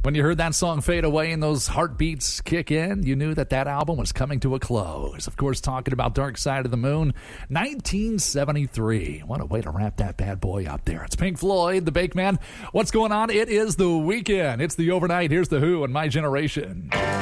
When you heard that song fade away and those heartbeats kick in, you knew that that album was coming to a close. Of course, talking about Dark Side of the Moon, 1973. What a way to wrap that bad boy up there. It's Pink Floyd, the Bake Man. What's going on? It is the weekend. It's the overnight. Here's The Who and My Generation.